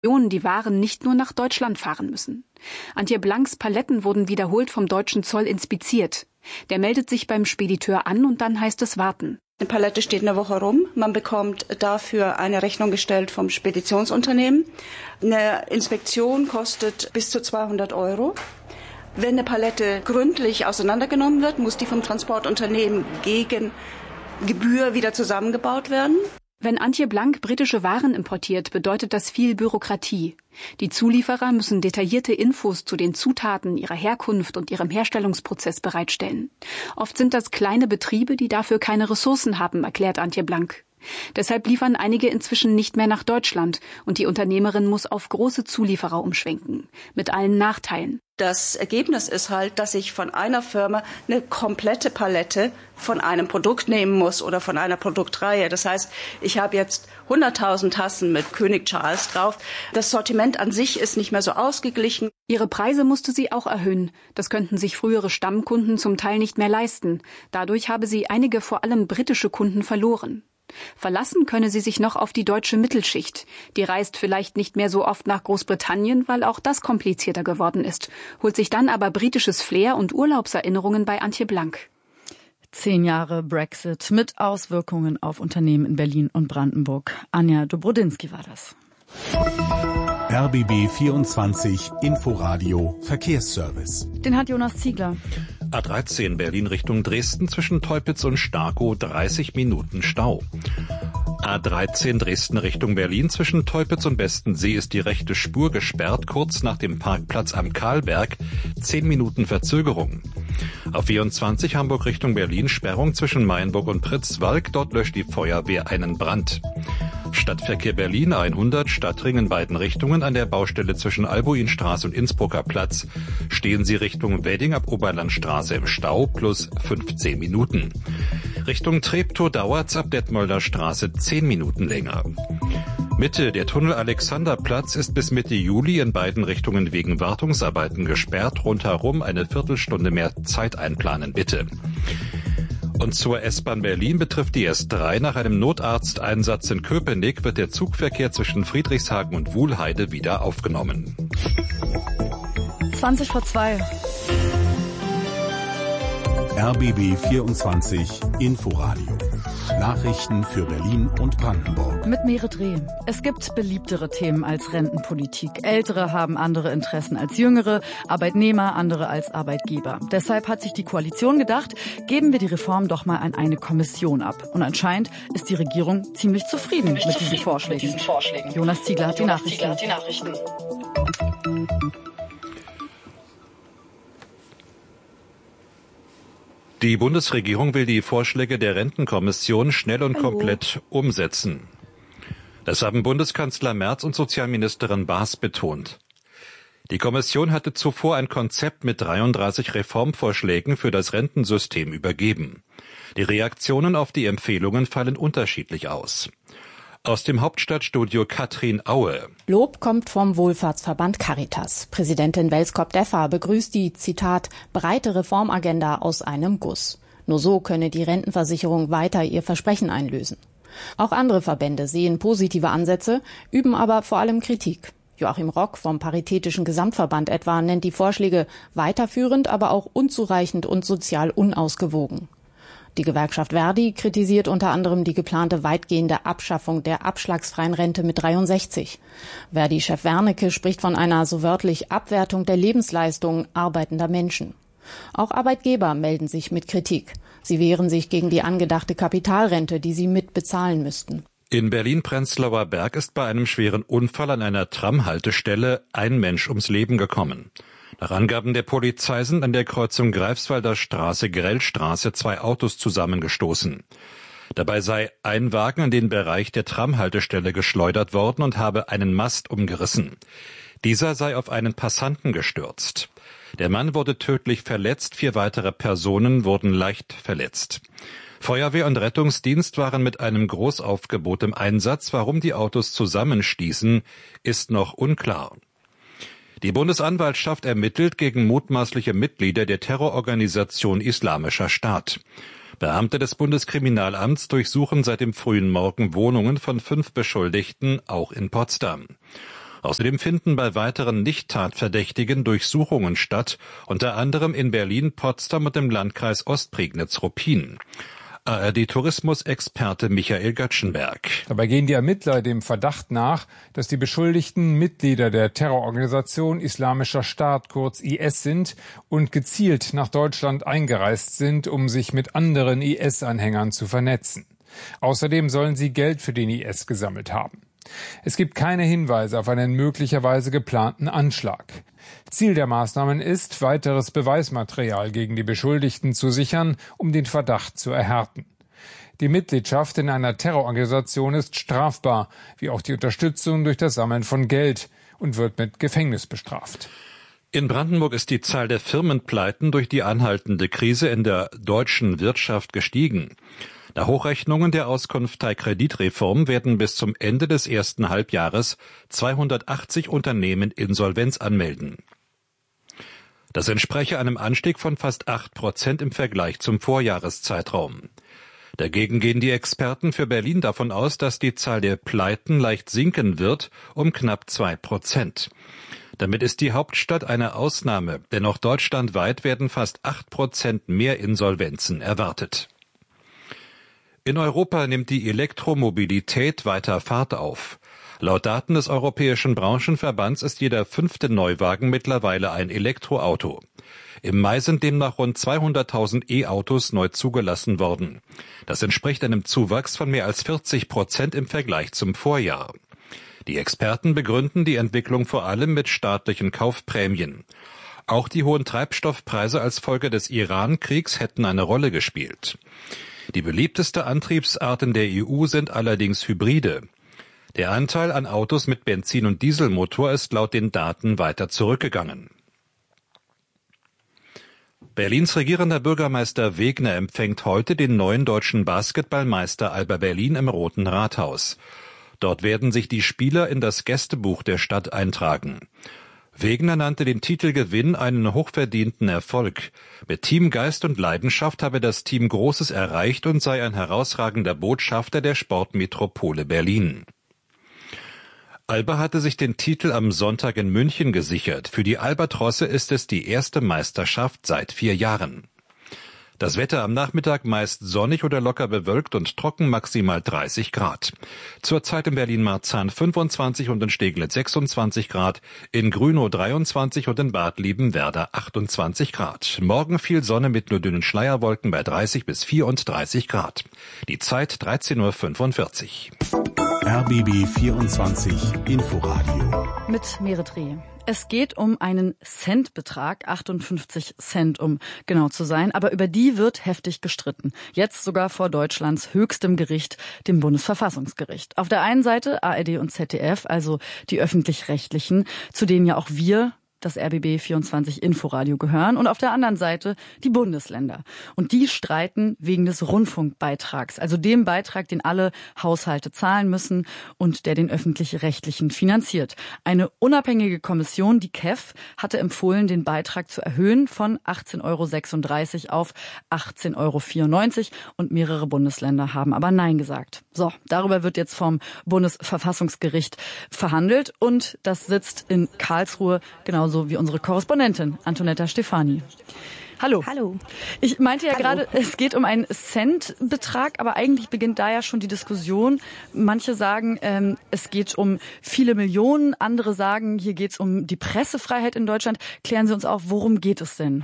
die Waren nicht nur nach Deutschland fahren müssen. Antje Blanks Paletten wurden wiederholt vom deutschen Zoll inspiziert. Der meldet sich beim Spediteur an und dann heißt es warten. Eine Palette steht eine Woche rum. Man bekommt dafür eine Rechnung gestellt vom Speditionsunternehmen. Eine Inspektion kostet bis zu 200 €. Wenn eine Palette gründlich auseinandergenommen wird, muss die vom Transportunternehmen gegen Gebühr wieder zusammengebaut werden. Wenn Antje Blank britische Waren importiert, bedeutet das viel Bürokratie. Die Zulieferer müssen detaillierte Infos zu den Zutaten, ihrer Herkunft und ihrem Herstellungsprozess bereitstellen. Oft sind das kleine Betriebe, die dafür keine Ressourcen haben, erklärt Antje Blank. Deshalb liefern einige inzwischen nicht mehr nach Deutschland und die Unternehmerin muss auf große Zulieferer umschwenken. Mit allen Nachteilen. Das Ergebnis ist halt, dass ich von einer Firma eine komplette Palette von einem Produkt nehmen muss oder von einer Produktreihe. Das heißt, ich habe jetzt 100.000 Tassen mit König Charles drauf. Das Sortiment an sich ist nicht mehr so ausgeglichen. Ihre Preise musste sie auch erhöhen. Das könnten sich frühere Stammkunden zum Teil nicht mehr leisten. Dadurch habe sie einige vor allem britische Kunden verloren. Verlassen könne sie sich noch auf die deutsche Mittelschicht. Die reist vielleicht nicht mehr so oft nach Großbritannien, weil auch das komplizierter geworden ist, holt sich dann aber britisches Flair und Urlaubserinnerungen bei Antje Blank. 10 Jahre Brexit mit Auswirkungen auf Unternehmen in Berlin und Brandenburg. Anja Dobrodinsky war das. RBB 24 Inforadio Verkehrsservice. Den hat Jonas Ziegler. A13 Berlin Richtung Dresden zwischen Teupitz und Starkow 30 Minuten Stau. A13 Dresden Richtung Berlin zwischen Teupitz und Bestensee ist die rechte Spur gesperrt, kurz nach dem Parkplatz am Karlberg, 10 Minuten Verzögerung. Auf 24 Hamburg Richtung Berlin Sperrung zwischen Mainburg und Pritzwalk, dort löscht die Feuerwehr einen Brand. Stadtverkehr Berlin 100 Stadtring in beiden Richtungen an der Baustelle zwischen Albuinstraße und Innsbrucker Platz. Stehen Sie Richtung Wedding ab Oberlandstraße im Stau plus 15 Minuten. Richtung Treptow dauert's ab Detmolder Straße 10 Minuten länger. Mitte, der Tunnel Alexanderplatz ist bis Mitte Juli in beiden Richtungen wegen Wartungsarbeiten gesperrt. Rundherum eine Viertelstunde mehr Zeit einplanen, bitte. Und zur S-Bahn Berlin betrifft die S3. Nach einem Notarzteinsatz in Köpenick wird der Zugverkehr zwischen Friedrichshagen und Wuhlheide wieder aufgenommen. 2:20. RBB 24 Inforadio. Nachrichten für Berlin und Brandenburg. Mit Merit Reh. Es gibt beliebtere Themen als Rentenpolitik. Ältere haben andere Interessen als Jüngere, Arbeitnehmer andere als Arbeitgeber. Deshalb hat sich die Koalition gedacht, geben wir die Reform doch mal an eine Kommission ab. Und anscheinend ist die Regierung ziemlich zufrieden mit diesen Vorschlägen. Jonas Ziegler hat die Nachrichten. Die Bundesregierung will die Vorschläge der Rentenkommission schnell und komplett umsetzen. Das haben Bundeskanzler Merz und Sozialministerin Baas betont. Die Kommission hatte zuvor ein Konzept mit 33 Reformvorschlägen für das Rentensystem übergeben. Die Reaktionen auf die Empfehlungen fallen unterschiedlich aus. Aus dem Hauptstadtstudio Katrin Aue. Lob kommt vom Wohlfahrtsverband Caritas. Präsidentin Welskop-Deffer begrüßt die, Zitat, breite Reformagenda aus einem Guss. Nur so könne die Rentenversicherung weiter ihr Versprechen einlösen. Auch andere Verbände sehen positive Ansätze, üben aber vor allem Kritik. Joachim Rock vom Paritätischen Gesamtverband etwa nennt die Vorschläge weiterführend, aber auch unzureichend und sozial unausgewogen. Die Gewerkschaft Verdi kritisiert unter anderem die geplante weitgehende Abschaffung der abschlagsfreien Rente mit 63. Verdi-Chef Wernicke spricht von einer so wörtlich Abwertung der Lebensleistung arbeitender Menschen. Auch Arbeitgeber melden sich mit Kritik. Sie wehren sich gegen die angedachte Kapitalrente, die sie mitbezahlen müssten. In Berlin-Prenzlauer Berg ist bei einem schweren Unfall an einer Tramhaltestelle ein Mensch ums Leben gekommen. Nach Angaben der Polizei sind an der Kreuzung Greifswalder Straße-Grellstraße 2 Autos zusammengestoßen. Dabei sei ein Wagen in den Bereich der Tramhaltestelle geschleudert worden und habe einen Mast umgerissen. Dieser sei auf einen Passanten gestürzt. Der Mann wurde tödlich verletzt, 4 weitere Personen wurden leicht verletzt. Feuerwehr und Rettungsdienst waren mit einem Großaufgebot im Einsatz. Warum die Autos zusammenstießen, ist noch unklar. Die Bundesanwaltschaft ermittelt gegen mutmaßliche Mitglieder der Terrororganisation Islamischer Staat. Beamte des Bundeskriminalamts durchsuchen seit dem frühen Morgen Wohnungen von 5 Beschuldigten, auch in Potsdam. Außerdem finden bei weiteren Nicht-Tatverdächtigen Durchsuchungen statt, unter anderem in Berlin, Potsdam und im Landkreis Ostprignitz-Ruppin. ARD-Tourismusexperte Michael Göttschenberg. Dabei gehen die Ermittler dem Verdacht nach, dass die Beschuldigten Mitglieder der Terrororganisation Islamischer Staat, kurz IS, sind und gezielt nach Deutschland eingereist sind, um sich mit anderen IS-Anhängern zu vernetzen. Außerdem sollen sie Geld für den IS gesammelt haben. Es gibt keine Hinweise auf einen möglicherweise geplanten Anschlag. Ziel der Maßnahmen ist, weiteres Beweismaterial gegen die Beschuldigten zu sichern, um den Verdacht zu erhärten. Die Mitgliedschaft in einer Terrororganisation ist strafbar, wie auch die Unterstützung durch das Sammeln von Geld, und wird mit Gefängnis bestraft. In Brandenburg ist die Zahl der Firmenpleiten durch die anhaltende Krise in der deutschen Wirtschaft gestiegen. Nach Hochrechnungen der Auskunftei Kreditreform werden bis zum Ende des ersten Halbjahres 280 Unternehmen Insolvenz anmelden. Das entspreche einem Anstieg von fast 8% im Vergleich zum Vorjahreszeitraum. Dagegen gehen die Experten für Berlin davon aus, dass die Zahl der Pleiten leicht sinken wird, um knapp 2%. Damit ist die Hauptstadt eine Ausnahme, denn auch deutschlandweit werden fast 8% mehr Insolvenzen erwartet. In Europa nimmt die Elektromobilität weiter Fahrt auf. Laut Daten des Europäischen Branchenverbands ist jeder 5. Neuwagen mittlerweile ein Elektroauto. Im Mai sind demnach rund 200.000 E-Autos neu zugelassen worden. Das entspricht einem Zuwachs von mehr als 40% im Vergleich zum Vorjahr. Die Experten begründen die Entwicklung vor allem mit staatlichen Kaufprämien. Auch die hohen Treibstoffpreise als Folge des Iran-Kriegs hätten eine Rolle gespielt. Die beliebteste Antriebsart in der EU sind allerdings Hybride. Der Anteil an Autos mit Benzin- und Dieselmotor ist laut den Daten weiter zurückgegangen. Berlins regierender Bürgermeister Wegner empfängt heute den neuen deutschen Basketballmeister Alba Berlin im Roten Rathaus. Dort werden sich die Spieler in das Gästebuch der Stadt eintragen. Wegner nannte den Titelgewinn einen hochverdienten Erfolg. Mit Teamgeist und Leidenschaft habe das Team Großes erreicht und sei ein herausragender Botschafter der Sportmetropole Berlin. Alba hatte sich den Titel am Sonntag in München gesichert. Für die Albatrosse ist es die erste Meisterschaft seit 4 Jahren. Das Wetter am Nachmittag meist sonnig oder locker bewölkt und trocken, maximal 30 Grad. Zurzeit in Berlin-Marzahn 25 und in Steglitz 26 Grad, in Grünow 23 und in Bad Liebenwerda 28 Grad. Morgen viel Sonne mit nur dünnen Schleierwolken bei 30 bis 34 Grad. Die Zeit 13:45 Uhr. RBB 24 Inforadio. Mit Merit Reh. Es geht um einen Centbetrag, 58 Cent, um genau zu sein. Aber über die wird heftig gestritten. Jetzt sogar vor Deutschlands höchstem Gericht, dem Bundesverfassungsgericht. Auf der einen Seite ARD und ZDF, also die Öffentlich-Rechtlichen, zu denen ja auch wir, das RBB 24 Inforadio, gehören, und auf der anderen Seite die Bundesländer. Und die streiten wegen des Rundfunkbeitrags, also dem Beitrag, den alle Haushalte zahlen müssen und der den Öffentlich-Rechtlichen finanziert. Eine unabhängige Kommission, die KEF, hatte empfohlen, den Beitrag zu erhöhen von 18,36 € auf 18,94 € und mehrere Bundesländer haben aber Nein gesagt. So, darüber wird jetzt vom Bundesverfassungsgericht verhandelt und das sitzt in Karlsruhe, genauso wie unsere Korrespondentin Antonetta Stefani. Hallo. Hallo. Ich meinte ja gerade, es geht um einen Centbetrag, aber eigentlich beginnt da ja schon die Diskussion. Manche sagen, es geht um viele Millionen, andere sagen, hier geht es um die Pressefreiheit in Deutschland. Klären Sie uns auf, worum geht es denn?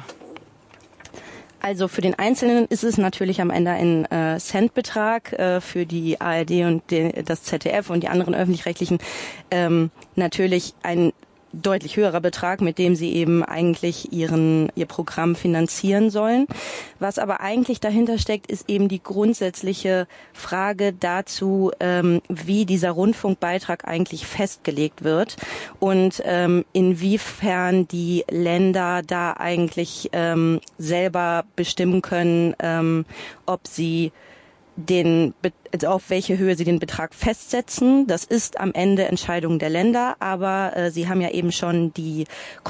Also für den Einzelnen ist es natürlich am Ende ein Centbetrag, für die ARD und das ZDF und die anderen Öffentlich-Rechtlichen natürlich ein deutlich höherer Betrag, mit dem sie eben eigentlich ihr Programm finanzieren sollen. Was aber eigentlich dahinter steckt, ist eben die grundsätzliche Frage dazu, wie dieser Rundfunkbeitrag eigentlich festgelegt wird und inwiefern die Länder da eigentlich selber bestimmen können, ob sie auf welche Höhe sie den Betrag festsetzen. Das ist am Ende Entscheidung der Länder, aber Sie haben ja eben schon die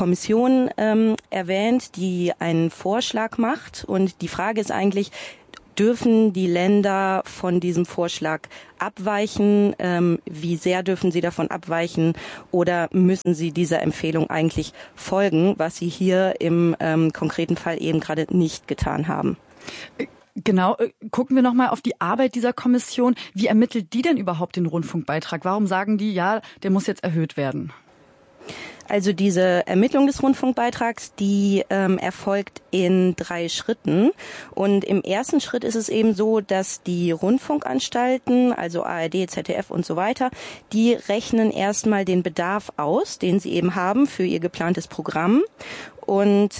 Kommission erwähnt, die einen Vorschlag macht. Und die Frage ist eigentlich, dürfen die Länder von diesem Vorschlag abweichen? Wie sehr dürfen sie davon abweichen? Oder müssen sie dieser Empfehlung eigentlich folgen, was sie hier im konkreten Fall eben gerade nicht getan haben? Genau, gucken wir nochmal auf die Arbeit dieser Kommission. Wie ermittelt die denn überhaupt den Rundfunkbeitrag? Warum sagen die, ja, der muss jetzt erhöht werden? Also diese Ermittlung des Rundfunkbeitrags, die erfolgt in 3 Schritten. Und im ersten Schritt ist es eben so, dass die Rundfunkanstalten, also ARD, ZDF und so weiter, die rechnen erstmal den Bedarf aus, den sie eben haben für ihr geplantes Programm. Und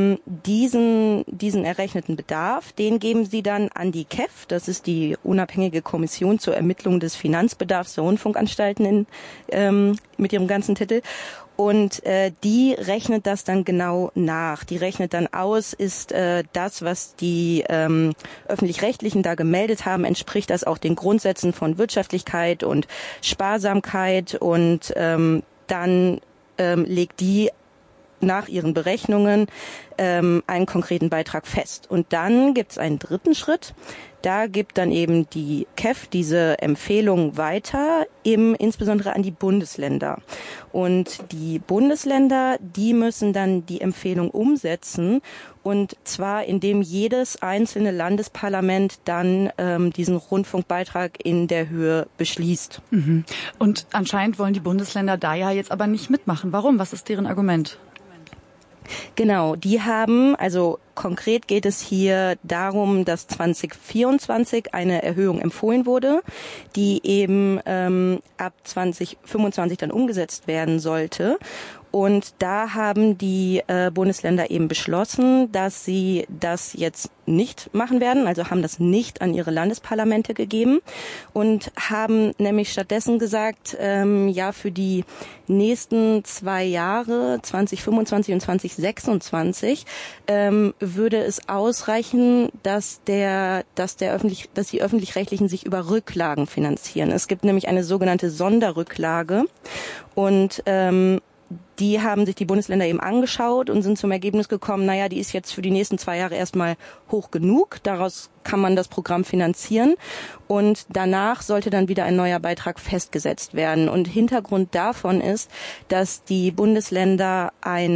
diesen errechneten Bedarf, den geben sie dann an die KEF, das ist die unabhängige Kommission zur Ermittlung des Finanzbedarfs der Rundfunkanstalten mit ihrem ganzen Titel. Und die rechnet das dann genau nach. Die rechnet dann aus, ist das, was die Öffentlich-Rechtlichen da gemeldet haben, entspricht das auch den Grundsätzen von Wirtschaftlichkeit und Sparsamkeit. Und dann legt die nach ihren Berechnungen einen konkreten Beitrag fest. Und dann gibt es einen dritten Schritt. Da gibt dann eben die KEF diese Empfehlung weiter, insbesondere an die Bundesländer. Und die Bundesländer, die müssen dann die Empfehlung umsetzen. Und zwar, indem jedes einzelne Landesparlament dann diesen Rundfunkbeitrag in der Höhe beschließt. Mhm. Und anscheinend wollen die Bundesländer da ja jetzt aber nicht mitmachen. Warum? Was ist deren Argument? Genau, die haben, also konkret geht es hier darum, dass 2024 eine Erhöhung empfohlen wurde, die eben ab 2025 dann umgesetzt werden sollte. Und da haben die Bundesländer eben beschlossen, dass sie das jetzt nicht machen werden, also haben das nicht an ihre Landesparlamente gegeben und haben nämlich stattdessen gesagt, ja, für die nächsten 2 Jahre, 2025 und 2026, würde es ausreichen, dass die Öffentlich-Rechtlichen sich über Rücklagen finanzieren. Es gibt nämlich eine sogenannte Sonderrücklage und die haben sich die Bundesländer eben angeschaut und sind zum Ergebnis gekommen, naja, die ist jetzt für die nächsten 2 Jahre erstmal hoch genug. Daraus kann man das Programm finanzieren. Und danach sollte dann wieder ein neuer Beitrag festgesetzt werden. Und Hintergrund davon ist, dass die Bundesländer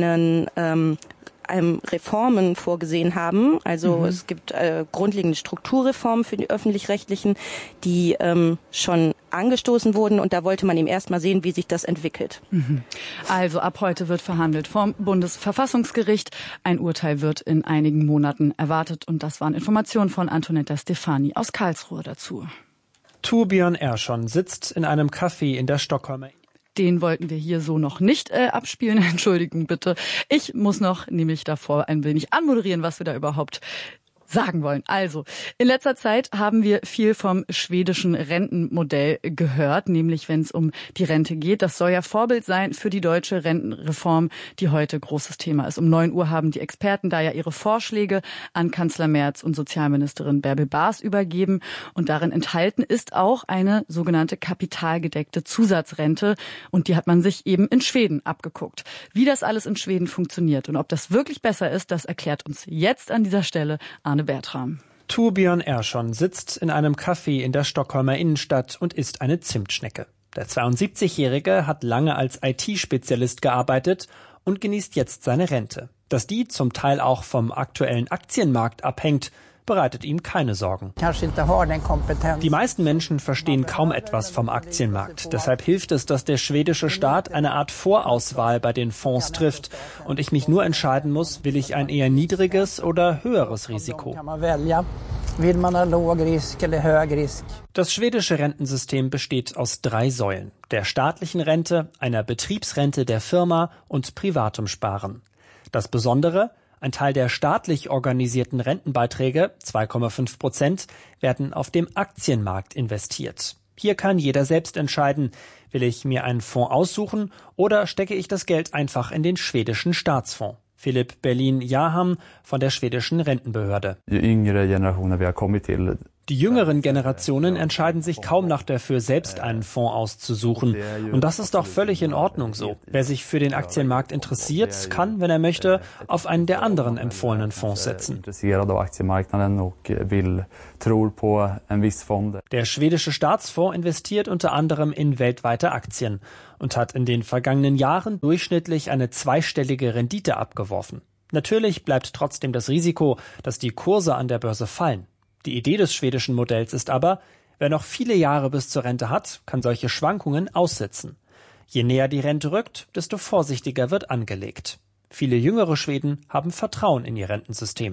Reformen vorgesehen haben. Also es gibt grundlegende Strukturreformen für die Öffentlich-Rechtlichen, die schon angestoßen wurden. Und da wollte man eben erstmal sehen, wie sich das entwickelt. Also ab heute wird verhandelt vom Bundesverfassungsgericht. Ein Urteil wird in einigen Monaten erwartet. Und das waren Informationen von Antonetta Stefani aus Karlsruhe dazu. Torbjörn Ersson sitzt in einem Café in der Stockholmer. Den wollten wir hier so noch nicht abspielen. Entschuldigung bitte. Ich muss noch nämlich davor ein wenig anmoderieren, was wir da überhaupt sagen wollen. Also, in letzter Zeit haben wir viel vom schwedischen Rentenmodell gehört, nämlich wenn es um die Rente geht. Das soll ja Vorbild sein für die deutsche Rentenreform, die heute großes Thema ist. Um 9 Uhr haben die Experten da ja ihre Vorschläge an Kanzler Merz und Sozialministerin Bärbel Baas übergeben. Und darin enthalten ist auch eine sogenannte kapitalgedeckte Zusatzrente. Und die hat man sich eben in Schweden abgeguckt. Wie das alles in Schweden funktioniert und ob das wirklich besser ist, das erklärt uns jetzt an dieser Stelle Arne Bertram. Torbjörn Ersson sitzt in einem Café in der Stockholmer Innenstadt und isst eine Zimtschnecke. Der 72-Jährige hat lange als IT-Spezialist gearbeitet und genießt jetzt seine Rente. Dass die zum Teil auch vom aktuellen Aktienmarkt abhängt, bereitet ihm keine Sorgen. Die meisten Menschen verstehen kaum etwas vom Aktienmarkt. Deshalb hilft es, dass der schwedische Staat eine Art Vorauswahl bei den Fonds trifft und ich mich nur entscheiden muss, will ich ein eher niedriges oder höheres Risiko. Das schwedische Rentensystem besteht aus 3 Säulen: der staatlichen Rente, einer Betriebsrente der Firma und privatem Sparen. Das Besondere: ein Teil der staatlich organisierten Rentenbeiträge, 2,5%, werden auf dem Aktienmarkt investiert. Hier kann jeder selbst entscheiden, will ich mir einen Fonds aussuchen oder stecke ich das Geld einfach in den schwedischen Staatsfonds. Philipp Berlin-Jaham von der schwedischen Rentenbehörde. Die jüngeren Generationen entscheiden sich kaum noch dafür, selbst einen Fonds auszusuchen. Und das ist auch völlig in Ordnung so. Wer sich für den Aktienmarkt interessiert, kann, wenn er möchte, auf einen der anderen empfohlenen Fonds setzen. Der schwedische Staatsfonds investiert unter anderem in weltweite Aktien und hat in den vergangenen Jahren durchschnittlich eine zweistellige Rendite abgeworfen. Natürlich bleibt trotzdem das Risiko, dass die Kurse an der Börse fallen. Die Idee des schwedischen Modells ist aber, wer noch viele Jahre bis zur Rente hat, kann solche Schwankungen aussitzen. Je näher die Rente rückt, desto vorsichtiger wird angelegt. Viele jüngere Schweden haben Vertrauen in ihr Rentensystem.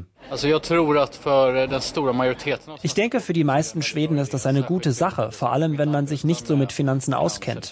Ich denke, für die meisten Schweden ist das eine gute Sache, vor allem wenn man sich nicht so mit Finanzen auskennt.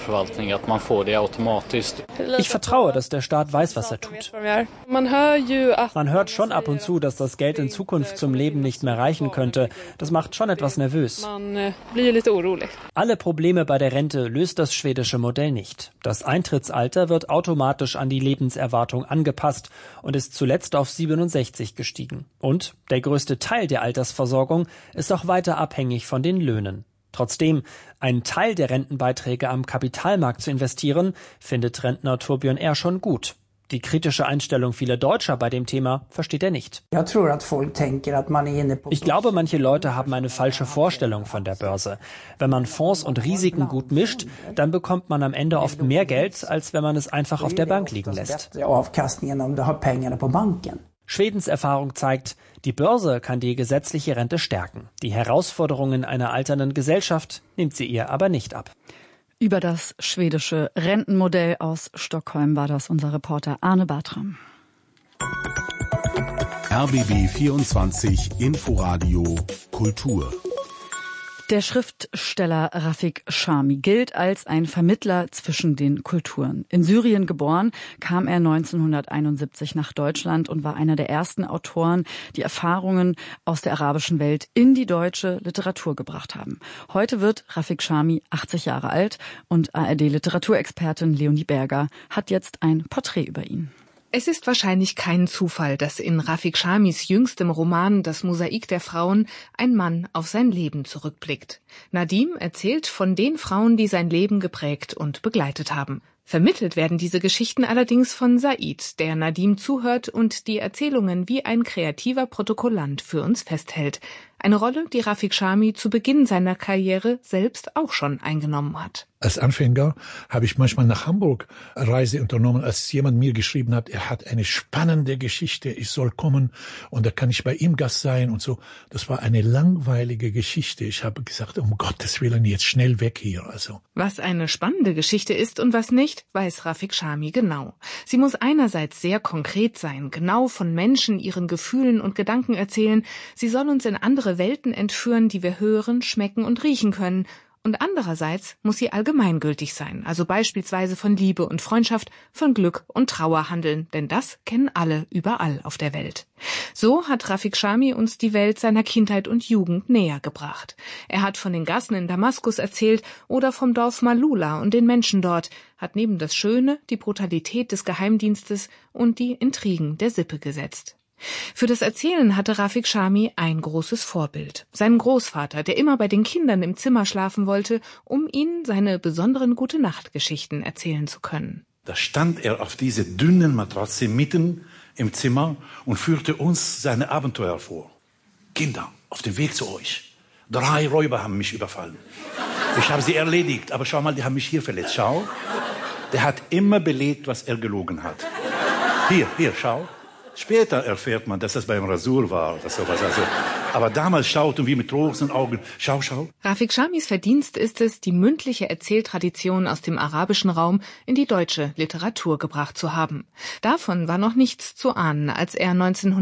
Ich vertraue, dass der Staat weiß, was er tut. Man hört schon ab und zu, dass das Geld in Zukunft zum Leben nicht mehr reichen könnte. Das macht schon etwas nervös. Alle Probleme bei der Rente löst das schwedische Modell nicht. Das Eintrittsalter wird automatisch an die Lebenserwartung angepasst und ist zuletzt auf 67 gestiegen. Und der größte Teil der Altersversorgung ist auch weiter abhängig von den Löhnen. Trotzdem, einen Teil der Rentenbeiträge am Kapitalmarkt zu investieren, findet Rentner Torbjörn R. schon gut. Die kritische Einstellung vieler Deutscher bei dem Thema versteht er nicht. Ich glaube, manche Leute haben eine falsche Vorstellung von der Börse. Wenn man Fonds und Risiken gut mischt, dann bekommt man am Ende oft mehr Geld, als wenn man es einfach auf der Bank liegen lässt. Schwedens Erfahrung zeigt, die Börse kann die gesetzliche Rente stärken. Die Herausforderungen einer alternden Gesellschaft nimmt sie ihr aber nicht ab. Über das schwedische Rentenmodell aus Stockholm war das unser Reporter Arne Bartram. RBB 24 Inforadio Kultur. Der Schriftsteller Rafik Chami gilt als ein Vermittler zwischen den Kulturen. In Syrien geboren, kam er 1971 nach Deutschland und war einer der ersten Autoren, die Erfahrungen aus der arabischen Welt in die deutsche Literatur gebracht haben. Heute wird Rafik Chami 80 Jahre alt und ARD-Literaturexpertin Leonie Berger hat jetzt ein Porträt über ihn. Es ist wahrscheinlich kein Zufall, dass in Rafik Chamis jüngstem Roman Das Mosaik der Frauen ein Mann auf sein Leben zurückblickt. Nadim erzählt von den Frauen, die sein Leben geprägt und begleitet haben. Vermittelt werden diese Geschichten allerdings von Said, der Nadim zuhört und die Erzählungen wie ein kreativer Protokollant für uns festhält. Eine Rolle, die Rafik Chami zu Beginn seiner Karriere selbst auch schon eingenommen hat. Als Anfänger habe ich manchmal nach Hamburg Reise unternommen, als jemand mir geschrieben hat, er hat eine spannende Geschichte, ich soll kommen und da kann ich bei ihm Gast sein und so. Das war eine langweilige Geschichte. Ich habe gesagt, um Gottes Willen, jetzt schnell weg hier. Also. Was eine spannende Geschichte ist und was nicht, weiß Rafik Chami genau. Sie muss einerseits sehr konkret sein, genau von Menschen, ihren Gefühlen und Gedanken erzählen. Sie soll uns in andere Welten entführen, die wir hören, schmecken und riechen können. Und andererseits muss sie allgemeingültig sein, also beispielsweise von Liebe und Freundschaft, von Glück und Trauer handeln, denn das kennen alle überall auf der Welt. So hat Rafik Chami uns die Welt seiner Kindheit und Jugend näher gebracht. Er hat von den Gassen in Damaskus erzählt oder vom Dorf Malula und den Menschen dort, hat neben das Schöne die Brutalität des Geheimdienstes und die Intrigen der Sippe gesetzt. Für das Erzählen hatte Rafik Chami ein großes Vorbild. Seinen Großvater, der immer bei den Kindern im Zimmer schlafen wollte, um ihnen seine besonderen Gute-Nacht-Geschichten erzählen zu können. Da stand er auf diese dünnen Matratze mitten im Zimmer und führte uns seine Abenteuer vor. Kinder, auf dem Weg zu euch. 3 Räuber haben mich überfallen. Ich habe sie erledigt, aber schau mal, die haben mich hier verletzt. Schau, der hat immer belegt, was er gelogen hat. Hier, schau. Später erfährt man, dass das beim Rasur war oder sowas. Aber damals schauten wir mit großen Augen. Schau. Rafik Chamis Verdienst ist es, die mündliche Erzähltradition aus dem arabischen Raum in die deutsche Literatur gebracht zu haben. Davon war noch nichts zu ahnen, als er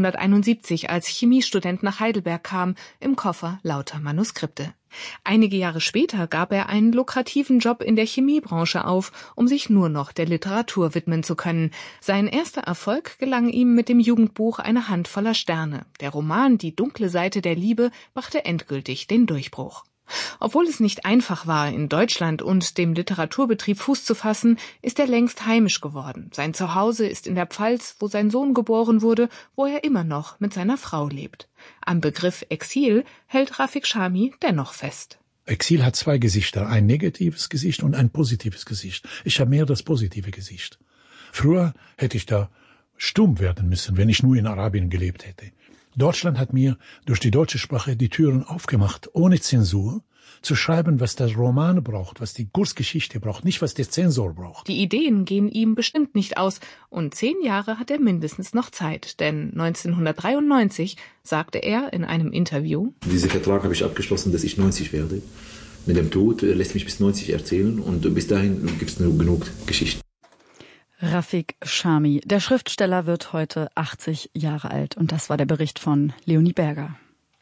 1971 als Chemiestudent nach Heidelberg kam, im Koffer lauter Manuskripte. Einige Jahre später gab er einen lukrativen Job in der Chemiebranche auf, um sich nur noch der Literatur widmen zu können. Sein erster Erfolg gelang ihm mit dem Jugendbuch Eine Hand voller Sterne. Der Roman Die dunkle Seite der Liebe brachte endgültig den Durchbruch. Obwohl es nicht einfach war, in Deutschland und dem Literaturbetrieb Fuß zu fassen, ist er längst heimisch geworden. Sein Zuhause ist in der Pfalz, wo sein Sohn geboren wurde, wo er immer noch mit seiner Frau lebt. Am Begriff Exil hält Rafik Chami dennoch fest. Exil hat zwei Gesichter, ein negatives Gesicht und ein positives Gesicht. Ich habe mehr das positive Gesicht. Früher hätte ich da stumm werden müssen, wenn ich nur in Arabien gelebt hätte. Deutschland hat mir durch die deutsche Sprache die Türen aufgemacht, ohne Zensur, zu schreiben, was der Roman braucht, was die Kurzgeschichte braucht, nicht was der Zensor braucht. Die Ideen gehen ihm bestimmt nicht aus und 10 Jahre hat er mindestens noch Zeit, denn 1993 sagte er in einem Interview: Diesen Vertrag habe ich abgeschlossen, dass ich 90 werde. Mit dem Tod lässt mich bis 90 erzählen und bis dahin gibt es nur genug Geschichten. Rafik Chami, der Schriftsteller, wird heute 80 Jahre alt. Und das war der Bericht von Leonie Berger.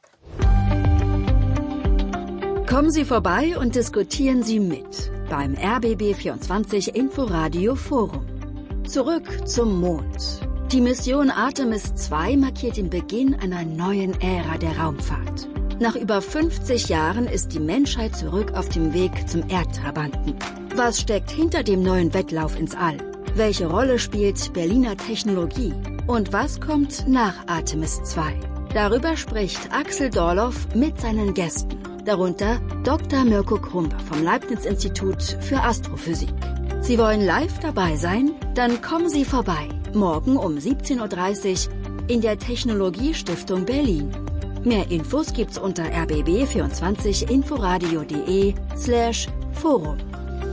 Kommen Sie vorbei und diskutieren Sie mit beim RBB24 Inforadio Forum. Zurück zum Mond. Die Mission Artemis II markiert den Beginn einer neuen Ära der Raumfahrt. Nach über 50 Jahren ist die Menschheit zurück auf dem Weg zum Erdtrabanten. Was steckt hinter dem neuen Wettlauf ins All? Welche Rolle spielt Berliner Technologie? Und was kommt nach Artemis II? Darüber spricht Axel Dorloff mit seinen Gästen. Darunter Dr. Mirko Krumpe vom Leibniz-Institut für Astrophysik. Sie wollen live dabei sein? Dann kommen Sie vorbei. Morgen um 17:30 Uhr in der Technologiestiftung Berlin. Mehr Infos gibt's unter rbb24inforadio.de/forum.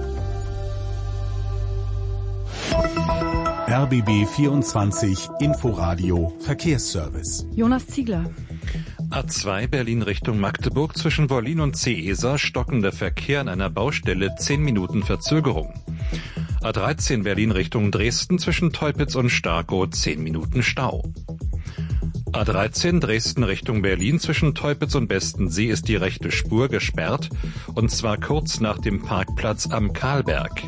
RBB 24 Inforadio Verkehrsservice. Jonas Ziegler. A2 Berlin Richtung Magdeburg zwischen Wollin und Ceesa stockender Verkehr an einer Baustelle, 10 Minuten Verzögerung. A13 Berlin Richtung Dresden zwischen Teupitz und Starkow 10 Minuten Stau. A13 Dresden Richtung Berlin zwischen Teupitz und Bestensee ist die rechte Spur gesperrt, und zwar kurz nach dem Parkplatz am Karlberg.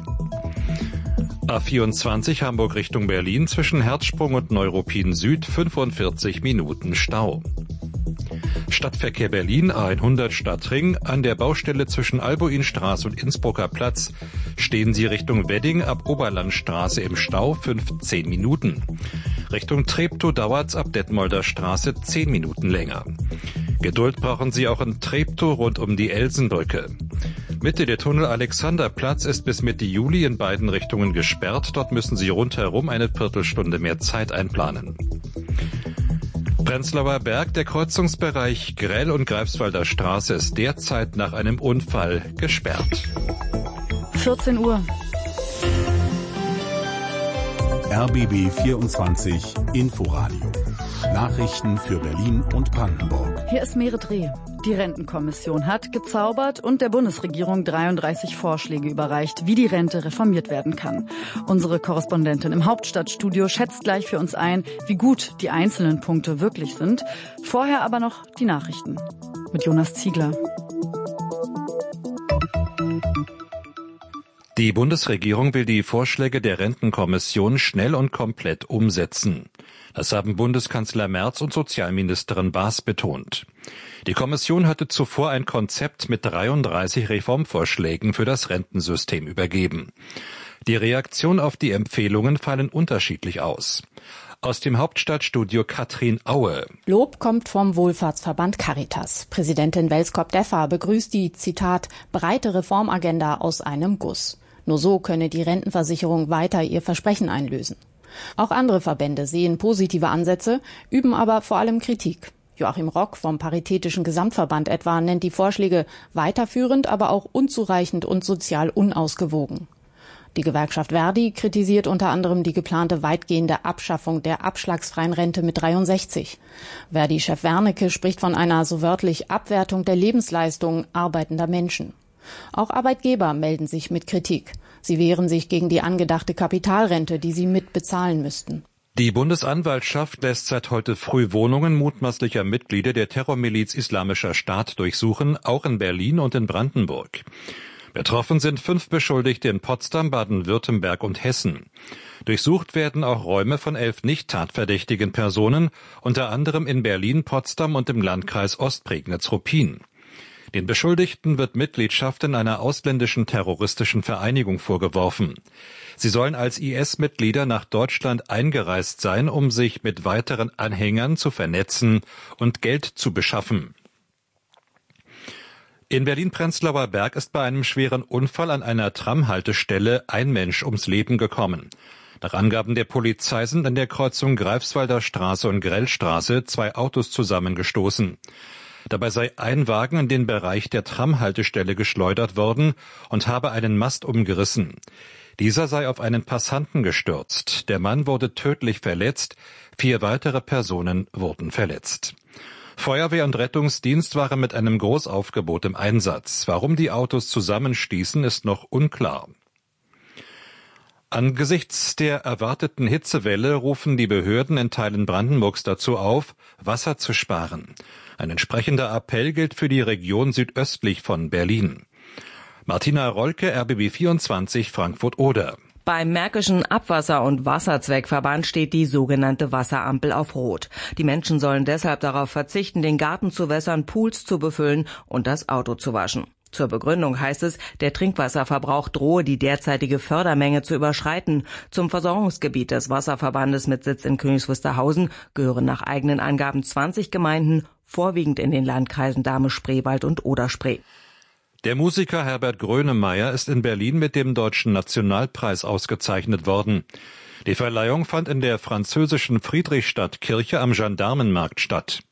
A24 Hamburg Richtung Berlin zwischen Herzsprung und Neuruppin Süd 45 Minuten Stau. Stadtverkehr Berlin A100 Stadtring, an der Baustelle zwischen Albuinstraße und Innsbrucker Platz stehen Sie Richtung Wedding ab Oberlandstraße im Stau 15 Minuten. Richtung Treptow dauert's ab Detmolder Straße 10 Minuten länger. Geduld brauchen Sie auch in Treptow rund um die Elsenbrücke. Mitte der Tunnel Alexanderplatz ist bis Mitte Juli in beiden Richtungen gesperrt. Dort müssen Sie rundherum eine Viertelstunde mehr Zeit einplanen. Prenzlauer Berg, der Kreuzungsbereich Grell und Greifswalder Straße ist derzeit nach einem Unfall gesperrt. 14 Uhr. RBB 24 Inforadio. Nachrichten für Berlin und Brandenburg. Hier ist Meret Reh. Die Rentenkommission hat gezaubert und der Bundesregierung 33 Vorschläge überreicht, wie die Rente reformiert werden kann. Unsere Korrespondentin im Hauptstadtstudio schätzt gleich für uns ein, wie gut die einzelnen Punkte wirklich sind. Vorher aber noch die Nachrichten mit Jonas Ziegler. Die Bundesregierung will die Vorschläge der Rentenkommission schnell und komplett umsetzen. Das haben Bundeskanzler Merz und Sozialministerin Baas betont. Die Kommission hatte zuvor ein Konzept mit 33 Reformvorschlägen für das Rentensystem übergeben. Die Reaktionen auf die Empfehlungen fallen unterschiedlich aus. Aus dem Hauptstadtstudio Katrin Aue. Lob kommt vom Wohlfahrtsverband Caritas. Präsidentin Welskop-Deffer begrüßt die, Zitat, breite Reformagenda aus einem Guss. Nur so könne die Rentenversicherung weiter ihr Versprechen einlösen. Auch andere Verbände sehen positive Ansätze, üben aber vor allem Kritik. Joachim Rock vom Paritätischen Gesamtverband etwa nennt die Vorschläge weiterführend, aber auch unzureichend und sozial unausgewogen. Die Gewerkschaft Verdi kritisiert unter anderem die geplante weitgehende Abschaffung der abschlagsfreien Rente mit 63. Verdi-Chef Wernicke spricht von einer so wörtlich Abwertung der Lebensleistung arbeitender Menschen. Auch Arbeitgeber melden sich mit Kritik. Sie wehren sich gegen die angedachte Kapitalrente, die sie mitbezahlen müssten. Die Bundesanwaltschaft lässt seit heute früh Wohnungen mutmaßlicher Mitglieder der Terrormiliz Islamischer Staat durchsuchen, auch in Berlin und in Brandenburg. Betroffen sind 5 Beschuldigte in Potsdam, Baden-Württemberg und Hessen. Durchsucht werden auch Räume von 11 nicht tatverdächtigen Personen, unter anderem in Berlin, Potsdam und im Landkreis Ostprignitz-Ruppin. Den Beschuldigten wird Mitgliedschaft in einer ausländischen terroristischen Vereinigung vorgeworfen. Sie sollen als IS-Mitglieder nach Deutschland eingereist sein, um sich mit weiteren Anhängern zu vernetzen und Geld zu beschaffen. In Berlin-Prenzlauer Berg ist bei einem schweren Unfall an einer Tramhaltestelle ein Mensch ums Leben gekommen. Nach Angaben der Polizei sind an der Kreuzung Greifswalder Straße und Grellstraße 2 Autos zusammengestoßen. Dabei sei ein Wagen in den Bereich der Tramhaltestelle geschleudert worden und habe einen Mast umgerissen. Dieser sei auf einen Passanten gestürzt. Der Mann wurde tödlich verletzt, 4 weitere Personen wurden verletzt. Feuerwehr und Rettungsdienst waren mit einem Großaufgebot im Einsatz. Warum die Autos zusammenstießen, ist noch unklar. Angesichts der erwarteten Hitzewelle rufen die Behörden in Teilen Brandenburgs dazu auf, Wasser zu sparen. Ein entsprechender Appell gilt für die Region südöstlich von Berlin. Martina Rolke, RBB 24, Frankfurt-Oder. Beim Märkischen Abwasser- und Wasserzweckverband steht die sogenannte Wasserampel auf Rot. Die Menschen sollen deshalb darauf verzichten, den Garten zu wässern, Pools zu befüllen und das Auto zu waschen. Zur Begründung heißt es, der Trinkwasserverbrauch drohe die derzeitige Fördermenge zu überschreiten. Zum Versorgungsgebiet des Wasserverbandes mit Sitz in Königs Wusterhausen gehören nach eigenen Angaben 20 Gemeinden, vorwiegend in den Landkreisen Dahme-Spreewald und Oder-Spree. Der Musiker Herbert Grönemeyer ist in Berlin mit dem Deutschen Nationalpreis ausgezeichnet worden. Die Verleihung fand in der französischen Friedrichstadtkirche am Gendarmenmarkt statt.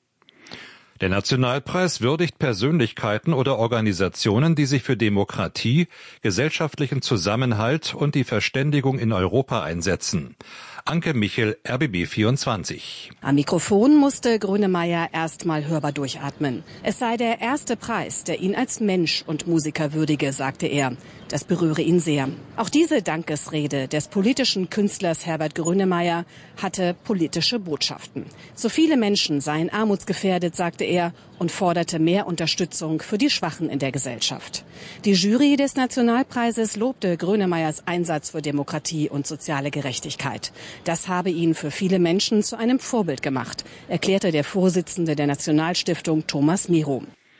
Der Nationalpreis würdigt Persönlichkeiten oder Organisationen, die sich für Demokratie, gesellschaftlichen Zusammenhalt und die Verständigung in Europa einsetzen. Anke Michel, RBB 24. Am Mikrofon musste Grönemeyer erstmal hörbar durchatmen. Es sei der erste Preis, der ihn als Mensch und Musiker würdige, sagte er. Das berühre ihn sehr. Auch diese Dankesrede des politischen Künstlers Herbert Grönemeyer hatte politische Botschaften. So viele Menschen seien armutsgefährdet, sagte er, und forderte mehr Unterstützung für die Schwachen in der Gesellschaft. Die Jury des Nationalpreises lobte Grönemeyers Einsatz für Demokratie und soziale Gerechtigkeit. Das habe ihn für viele Menschen zu einem Vorbild gemacht, erklärte der Vorsitzende der Nationalstiftung Thomas Miro.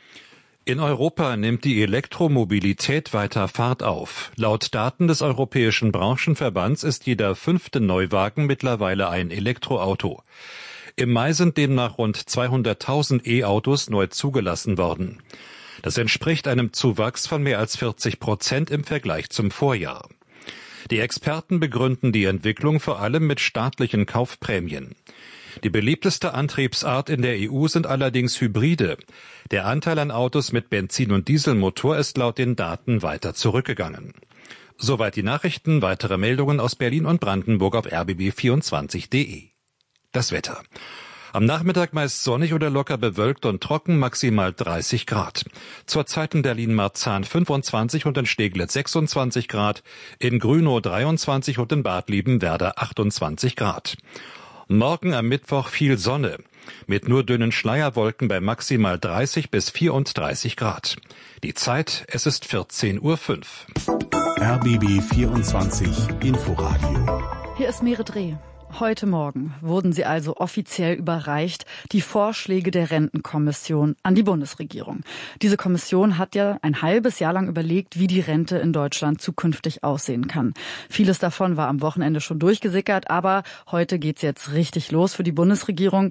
In Europa nimmt die Elektromobilität weiter Fahrt auf. Laut Daten des Europäischen Branchenverbands ist jeder 5. Neuwagen mittlerweile ein Elektroauto. Im Mai sind demnach rund 200.000 E-Autos neu zugelassen worden. Das entspricht einem Zuwachs von mehr als 40% im Vergleich zum Vorjahr. Die Experten begründen die Entwicklung vor allem mit staatlichen Kaufprämien. Die beliebteste Antriebsart in der EU sind allerdings Hybride. Der Anteil an Autos mit Benzin- und Dieselmotor ist laut den Daten weiter zurückgegangen. Soweit die Nachrichten. Weitere Meldungen aus Berlin und Brandenburg auf rbb24.de. Das Wetter. Am Nachmittag meist sonnig oder locker bewölkt und trocken, maximal 30 Grad. Zurzeit in Berlin-Marzahn 25 und in Steglitz 26 Grad, in Grünow 23 und in Bad Liebenwerda 28 Grad. Morgen am Mittwoch viel Sonne, mit nur dünnen Schleierwolken bei maximal 30 bis 34 Grad. Die Zeit, es ist 14:05 Uhr. RBB 24 Inforadio. Hier ist Mere Dreh. Heute Morgen wurden sie also offiziell überreicht, die Vorschläge der Rentenkommission an die Bundesregierung. Diese Kommission hat ja ein halbes Jahr lang überlegt, wie die Rente in Deutschland zukünftig aussehen kann. Vieles davon war am Wochenende schon durchgesickert, aber heute geht's jetzt richtig los für die Bundesregierung.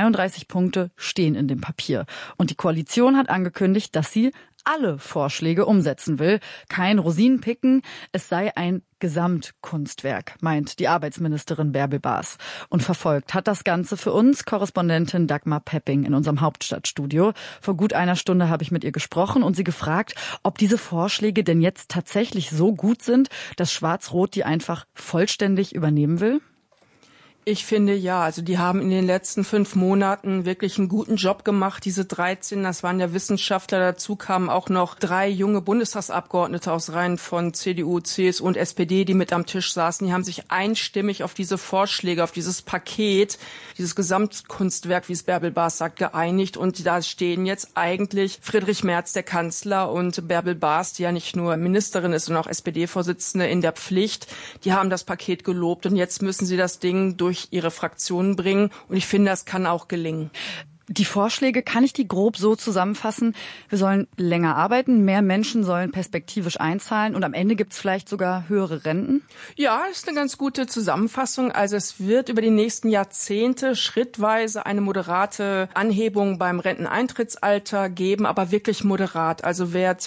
33 Punkte stehen in dem Papier. Und die Koalition hat angekündigt, dass sie alle Vorschläge umsetzen will. Kein Rosinenpicken, es sei ein Gesamtkunstwerk, meint die Arbeitsministerin Bärbel Baas. Und verfolgt hat das Ganze für uns Korrespondentin Dagmar Pepping in unserem Hauptstadtstudio. Vor gut einer Stunde habe ich mit ihr gesprochen und sie gefragt, ob diese Vorschläge denn jetzt tatsächlich so gut sind, dass Schwarz-Rot die einfach vollständig übernehmen will? Ich finde ja, also die haben in den letzten 5 Monaten wirklich einen guten Job gemacht. Diese 13, das waren ja Wissenschaftler, dazu kamen auch noch 3 junge Bundestagsabgeordnete aus Reihen von CDU, CSU und SPD, die mit am Tisch saßen. Die haben sich einstimmig auf diese Vorschläge, auf dieses Paket, dieses Gesamtkunstwerk, wie es Bärbel Baas sagt, geeinigt. Und da stehen jetzt eigentlich Friedrich Merz, der Kanzler, und Bärbel Baas, die ja nicht nur Ministerin ist, sondern auch SPD-Vorsitzende, in der Pflicht. Die haben das Paket gelobt und jetzt müssen sie das Ding durch ihre Fraktionen bringen. Und ich finde, das kann auch gelingen. Die Vorschläge, kann ich die grob so zusammenfassen? Wir sollen länger arbeiten, mehr Menschen sollen perspektivisch einzahlen und am Ende gibt's vielleicht sogar höhere Renten? Ja, ist eine ganz gute Zusammenfassung. Also es wird über die nächsten Jahrzehnte schrittweise eine moderate Anhebung beim Renteneintrittsalter geben, aber wirklich moderat. Also wer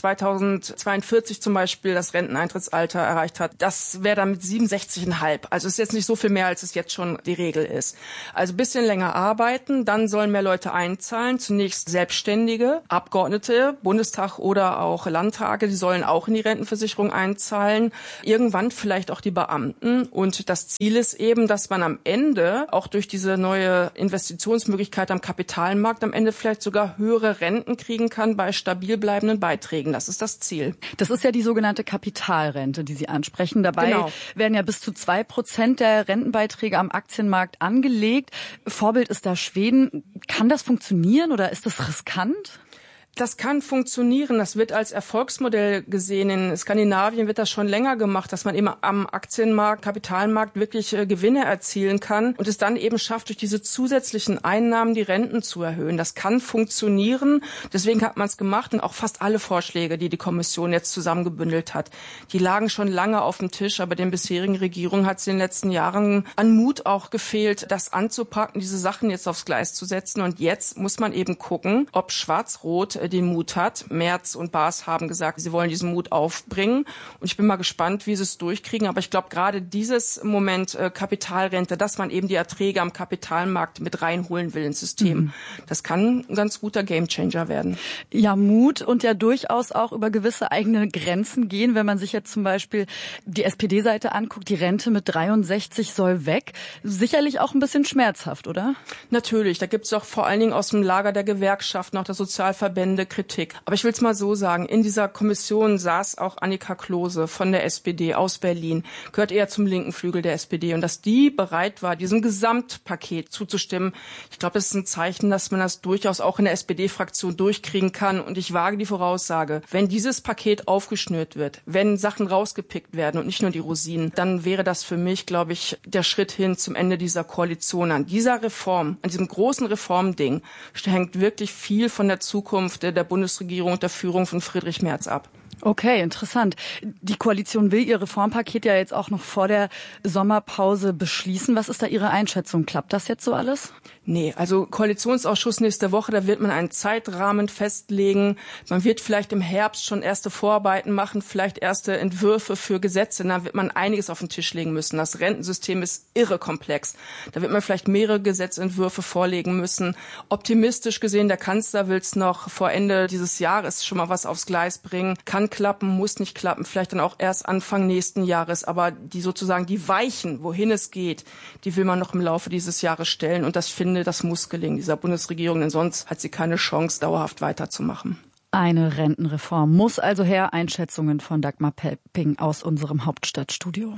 2042 zum Beispiel das Renteneintrittsalter erreicht hat, das wäre dann mit 67,5. Also es ist jetzt nicht so viel mehr, als es jetzt schon die Regel ist. Also ein bisschen länger arbeiten, dann sollen mehr Leute einzahlen. Zunächst Selbstständige, Abgeordnete, Bundestag oder auch Landtage, die sollen auch in die Rentenversicherung einzahlen. Irgendwann vielleicht auch die Beamten. Und das Ziel ist eben, dass man am Ende auch durch diese neue Investitionsmöglichkeit am Kapitalmarkt am Ende vielleicht sogar höhere Renten kriegen kann bei stabil bleibenden Beiträgen. Das ist das Ziel. Das ist ja die sogenannte Kapitalrente, die Sie ansprechen. Dabei werden ja bis zu 2% der Rentenbeiträge am Aktienmarkt angelegt. Vorbild ist da Schweden. Kann das funktionieren oder ist das riskant? Das kann funktionieren. Das wird als Erfolgsmodell gesehen. In Skandinavien wird das schon länger gemacht, dass man eben am Aktienmarkt, Kapitalmarkt wirklich Gewinne erzielen kann und es dann eben schafft, durch diese zusätzlichen Einnahmen die Renten zu erhöhen. Das kann funktionieren. Deswegen hat man es gemacht und auch fast alle Vorschläge, die die Kommission jetzt zusammengebündelt hat, die lagen schon lange auf dem Tisch, aber den bisherigen Regierungen hat es in den letzten Jahren an Mut auch gefehlt, das anzupacken, diese Sachen jetzt aufs Gleis zu setzen. Und jetzt muss man eben gucken, ob Schwarz-Rot den Mut hat. Merz und Baas haben gesagt, sie wollen diesen Mut aufbringen. Und ich bin mal gespannt, wie sie es durchkriegen. Aber ich glaube, gerade dieses Moment Kapitalrente, dass man eben die Erträge am Kapitalmarkt mit reinholen will ins System, das kann ein ganz guter Gamechanger werden. Ja, Mut und ja durchaus auch über gewisse eigene Grenzen gehen. Wenn man sich jetzt zum Beispiel die SPD-Seite anguckt, die Rente mit 63 soll weg. Sicherlich auch ein bisschen schmerzhaft, oder? Natürlich. Da gibt es auch vor allen Dingen aus dem Lager der Gewerkschaften, auch der Sozialverbände, Kritik. Aber ich will es mal so sagen, in dieser Kommission saß auch Annika Klose von der SPD aus Berlin, gehört eher zum linken Flügel der SPD. Und dass die bereit war, diesem Gesamtpaket zuzustimmen, ich glaube, das ist ein Zeichen, dass man das durchaus auch in der SPD-Fraktion durchkriegen kann. Und ich wage die Voraussage, wenn dieses Paket aufgeschnürt wird, wenn Sachen rausgepickt werden und nicht nur die Rosinen, dann wäre das für mich, glaube ich, der Schritt hin zum Ende dieser Koalition. An dieser Reform, an diesem großen Reformding, hängt wirklich viel von der Zukunft der Bundesregierung und der Führung von Friedrich Merz ab. Okay, interessant. Die Koalition will ihr Reformpaket ja jetzt auch noch vor der Sommerpause beschließen. Was ist da Ihre Einschätzung? Klappt das jetzt so alles? Nee, also Koalitionsausschuss nächste Woche, da wird man einen Zeitrahmen festlegen. Man wird vielleicht im Herbst schon erste Vorarbeiten machen, vielleicht erste Entwürfe für Gesetze. Da wird man einiges auf den Tisch legen müssen. Das Rentensystem ist irre komplex. Da wird man vielleicht mehrere Gesetzentwürfe vorlegen müssen. Optimistisch gesehen, der Kanzler will es noch vor Ende dieses Jahres schon mal was aufs Gleis bringen. Kann klappen, muss nicht klappen, vielleicht dann auch erst Anfang nächsten Jahres. Aber die sozusagen die Weichen, wohin es geht, die will man noch im Laufe dieses Jahres stellen. Und das das muss gelingen, dieser Bundesregierung, denn sonst hat sie keine Chance, dauerhaft weiterzumachen. Eine Rentenreform muss also her. Einschätzungen von Dagmar Pepping aus unserem Hauptstadtstudio.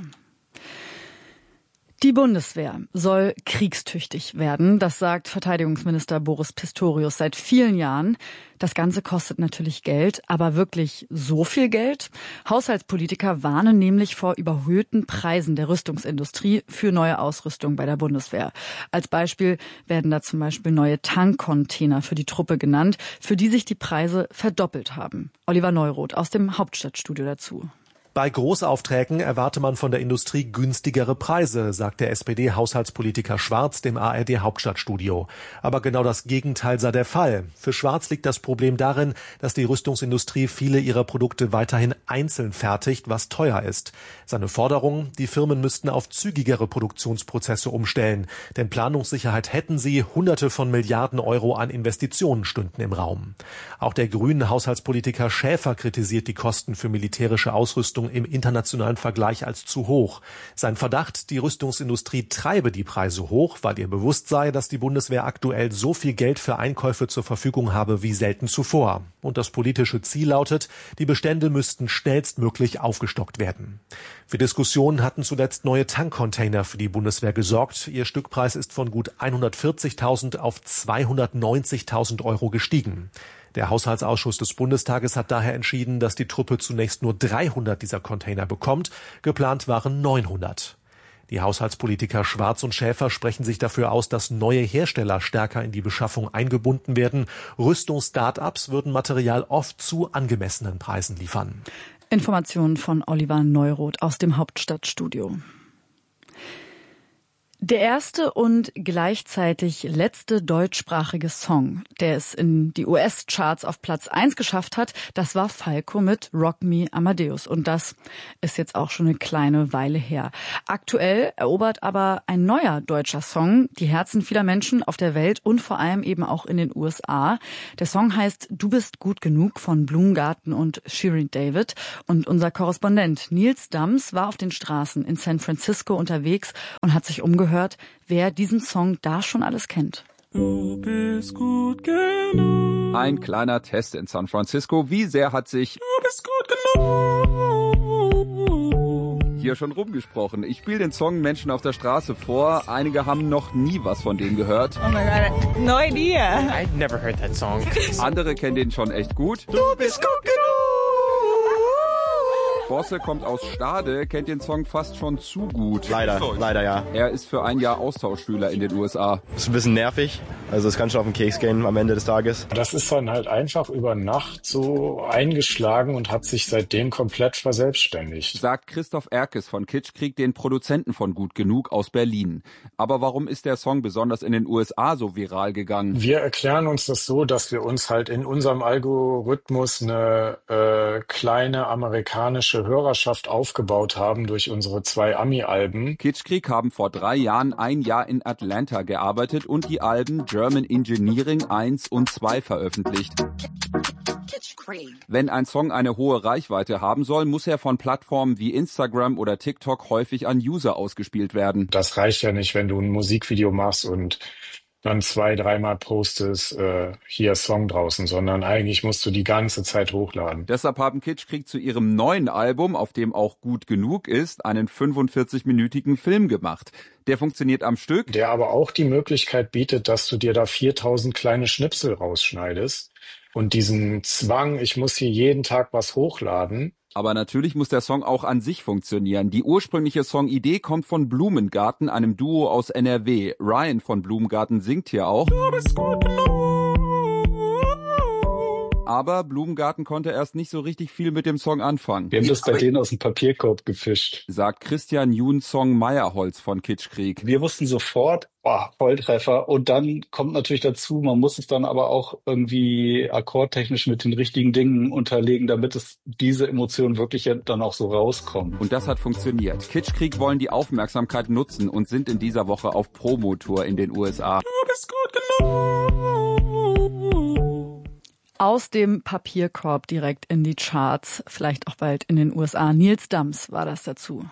Die Bundeswehr soll kriegstüchtig werden, das sagt Verteidigungsminister Boris Pistorius seit vielen Jahren. Das Ganze kostet natürlich Geld, aber wirklich so viel Geld? Haushaltspolitiker warnen nämlich vor überhöhten Preisen der Rüstungsindustrie für neue Ausrüstung bei der Bundeswehr. Als Beispiel werden da zum Beispiel neue Tankcontainer für die Truppe genannt, für die sich die Preise verdoppelt haben. Oliver Neuroth aus dem Hauptstadtstudio dazu. Bei Großaufträgen erwarte man von der Industrie günstigere Preise, sagt der SPD-Haushaltspolitiker Schwarz dem ARD-Hauptstadtstudio. Aber genau das Gegenteil sei der Fall. Für Schwarz liegt das Problem darin, dass die Rüstungsindustrie viele ihrer Produkte weiterhin einzeln fertigt, was teuer ist. Seine Forderung, die Firmen müssten auf zügigere Produktionsprozesse umstellen. Denn Planungssicherheit hätten sie, Hunderte von Milliarden Euro an Investitionen stünden im Raum. Auch der grünen Haushaltspolitiker Schäfer kritisiert die Kosten für militärische Ausrüstung im internationalen Vergleich als zu hoch. Sein Verdacht, die Rüstungsindustrie treibe die Preise hoch, weil ihr bewusst sei, dass die Bundeswehr aktuell so viel Geld für Einkäufe zur Verfügung habe wie selten zuvor. Und das politische Ziel lautet, die Bestände müssten schnellstmöglich aufgestockt werden. Für Diskussionen hatten zuletzt neue Tankcontainer für die Bundeswehr gesorgt. Ihr Stückpreis ist von gut 140.000 auf 290.000 Euro gestiegen. Der Haushaltsausschuss des Bundestages hat daher entschieden, dass die Truppe zunächst nur 300 dieser Container bekommt. Geplant waren 900. Die Haushaltspolitiker Schwarz und Schäfer sprechen sich dafür aus, dass neue Hersteller stärker in die Beschaffung eingebunden werden. Rüstungs-Start-ups würden Material oft zu angemessenen Preisen liefern. Informationen von Oliver Neuroth aus dem Hauptstadtstudio. Der erste und gleichzeitig letzte deutschsprachige Song, der es in die US-Charts auf Platz 1 geschafft hat, das war Falco mit Rock Me Amadeus. Und das ist jetzt auch schon eine kleine Weile her. Aktuell erobert aber ein neuer deutscher Song die Herzen vieler Menschen auf der Welt und vor allem eben auch in den USA. Der Song heißt Du bist gut genug von Blumengarten und Shirin David. Und unser Korrespondent Nils Dams war auf den Straßen in San Francisco unterwegs und hat sich umgehört, wer diesen Song da schon alles kennt. Du bist gut genug. Ein kleiner Test in San Francisco. Wie sehr hat sich Du bist gut genug hier schon rumgesprochen? Ich spiele den Song Menschen auf der Straße vor. Einige haben noch nie was von dem gehört. Oh my God, no idea. I've never heard that song. Andere kennen den schon echt gut. Du bist gut genug. Bosse kommt aus Stade, kennt den Song fast schon zu gut. Leider ja. Er ist für ein Jahr Austauschschüler in den USA. Ist ein bisschen nervig, also es kann schon auf den Keks gehen am Ende des Tages. Das ist dann halt einfach über Nacht so eingeschlagen und hat sich seitdem komplett verselbstständigt. Sagt Christoph Erkes von Kitschkrieg, den Produzenten von Gut Genug aus Berlin. Aber warum ist der Song besonders in den USA so viral gegangen? Wir erklären uns das so, dass wir uns halt in unserem Algorithmus eine kleine amerikanische Hörerschaft aufgebaut haben durch unsere 2 Ami-Alben. Kitschkrieg haben vor 3 Jahren ein Jahr in Atlanta gearbeitet und die Alben German Engineering 1 und 2 veröffentlicht. Wenn ein Song eine hohe Reichweite haben soll, muss er von Plattformen wie Instagram oder TikTok häufig an User ausgespielt werden. Das reicht ja nicht, wenn du ein Musikvideo machst und dann 2-3 Mal postest, hier Song draußen, sondern eigentlich musst du die ganze Zeit hochladen. Deshalb haben Kitschkrieg zu ihrem neuen Album, auf dem auch Gut Genug ist, einen 45-minütigen Film gemacht. Der funktioniert am Stück. Der aber auch die Möglichkeit bietet, dass du dir da 4000 kleine Schnipsel rausschneidest. Und diesen Zwang, ich muss hier jeden Tag was hochladen. Aber natürlich muss der Song auch an sich funktionieren. Die ursprüngliche Songidee kommt von Blumengarten, einem Duo aus NRW. Ryan von Blumengarten singt hier auch. Du bist gut genug. Aber Blumengarten konnte erst nicht so richtig viel mit dem Song anfangen. Wir haben das bei denen aus dem Papierkorb gefischt. Sagt Christian Juhn-Song Meierholz von Kitschkrieg. Wir wussten sofort, Volltreffer. Und dann kommt natürlich dazu, man muss es dann aber auch irgendwie akkordtechnisch mit den richtigen Dingen unterlegen, damit es diese Emotionen wirklich dann auch so rauskommen. Und das hat funktioniert. Kitschkrieg wollen die Aufmerksamkeit nutzen und sind in dieser Woche auf Promotour in den USA. Du bist gut genug. Aus dem Papierkorb direkt in die Charts, vielleicht auch bald in den USA. Nils Dams war das dazu.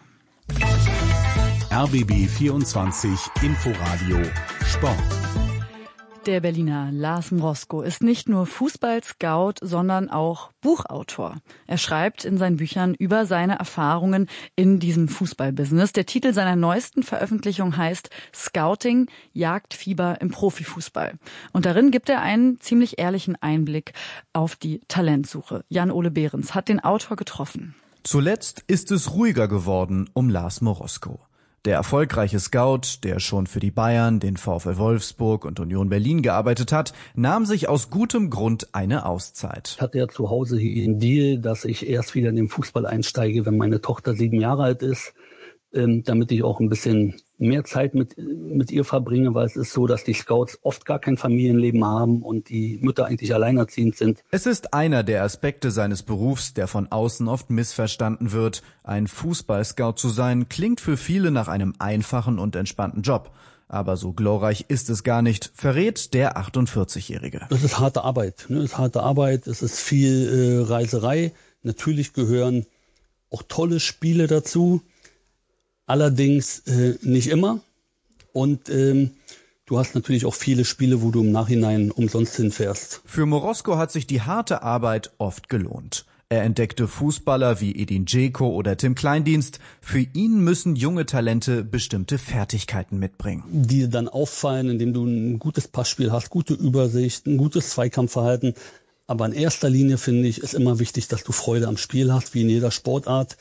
RBB 24 Inforadio Sport. Der Berliner Lars Mrosko ist nicht nur Fußball-Scout, sondern auch Buchautor. Er schreibt in seinen Büchern über seine Erfahrungen in diesem Fußballbusiness. Der Titel seiner neuesten Veröffentlichung heißt Scouting, Jagdfieber im Profifußball. Und darin gibt er einen ziemlich ehrlichen Einblick auf die Talentsuche. Jan-Ole Behrens hat den Autor getroffen. Zuletzt ist es ruhiger geworden um Lars Mrosko. Der erfolgreiche Scout, der schon für die Bayern, den VfL Wolfsburg und Union Berlin gearbeitet hat, nahm sich aus gutem Grund eine Auszeit. Ich hatte ja zu Hause hier den Deal, dass ich erst wieder in den Fußball einsteige, wenn meine Tochter 7 Jahre alt ist, damit ich auch ein bisschen mehr Zeit mit ihr verbringe, weil es ist so, dass die Scouts oft gar kein Familienleben haben und die Mütter eigentlich alleinerziehend sind. Es ist einer der Aspekte seines Berufs, der von außen oft missverstanden wird. Ein Fußball-Scout zu sein, klingt für viele nach einem einfachen und entspannten Job. Aber so glorreich ist es gar nicht, verrät der 48-Jährige. Es ist harte Arbeit, ne? Es ist harte Arbeit, es ist viel Reiserei. Natürlich gehören auch tolle Spiele dazu. Allerdings nicht immer. Und du hast natürlich auch viele Spiele, wo du im Nachhinein umsonst hinfährst. Für Mrosko hat sich die harte Arbeit oft gelohnt. Er entdeckte Fußballer wie Edin Dzeko oder Tim Kleindienst. Für ihn müssen junge Talente bestimmte Fertigkeiten mitbringen. Die dann auffallen, indem du ein gutes Passspiel hast, gute Übersicht, ein gutes Zweikampfverhalten. Aber in erster Linie, finde ich, ist immer wichtig, dass du Freude am Spiel hast, wie in jeder Sportart.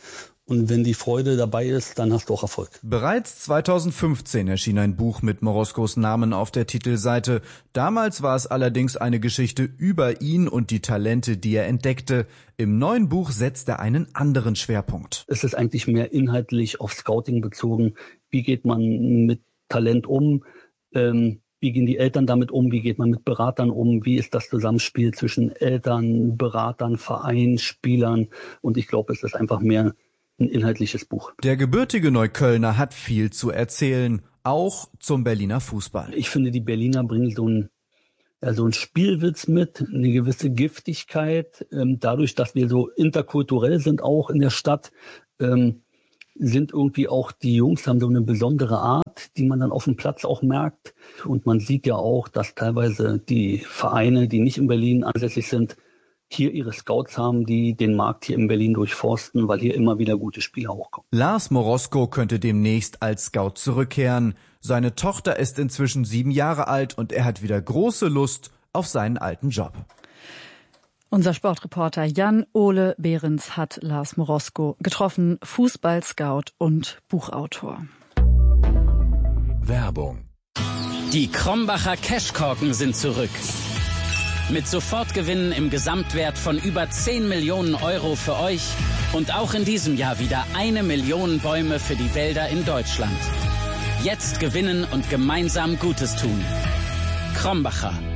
Und wenn die Freude dabei ist, dann hast du auch Erfolg. Bereits 2015 erschien ein Buch mit Moroskos Namen auf der Titelseite. Damals war es allerdings eine Geschichte über ihn und die Talente, die er entdeckte. Im neuen Buch setzt er einen anderen Schwerpunkt. Es ist eigentlich mehr inhaltlich auf Scouting bezogen. Wie geht man mit Talent um? Wie gehen die Eltern damit um? Wie geht man mit Beratern um? Wie ist das Zusammenspiel zwischen Eltern, Beratern, Verein, Spielern? Und ich glaube, es ist einfach mehr ein inhaltliches Buch. Der gebürtige Neuköllner hat viel zu erzählen, auch zum Berliner Fußball. Ich finde, die Berliner bringen so einen Spielwitz mit, eine gewisse Giftigkeit. Dadurch, dass wir so interkulturell sind, auch in der Stadt, sind irgendwie auch die Jungs, haben so eine besondere Art, die man dann auf dem Platz auch merkt. Und man sieht ja auch, dass teilweise die Vereine, die nicht in Berlin ansässig sind, hier ihre Scouts haben, die den Markt hier in Berlin durchforsten, weil hier immer wieder gute Spieler hochkommen. Lars Morosko könnte demnächst als Scout zurückkehren. Seine Tochter ist inzwischen 7 Jahre alt und er hat wieder große Lust auf seinen alten Job. Unser Sportreporter Jan-Ole Behrens hat Lars Morosko getroffen, Fußball-Scout und Buchautor. Werbung. Die Krombacher Cashkorken sind zurück. Mit Sofortgewinnen im Gesamtwert von über 10 Millionen Euro für euch und auch in diesem Jahr wieder 1 Million Bäume für die Wälder in Deutschland. Jetzt gewinnen und gemeinsam Gutes tun. Krombacher.